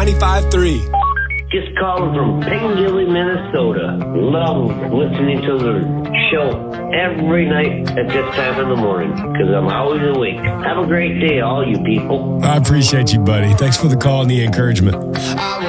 95.3. Just calling from Piccadilly, Minnesota. Love listening to the show every night at this time in the morning because I'm always awake. Have a great day, all you people. I appreciate you, buddy. Thanks for the call and the encouragement.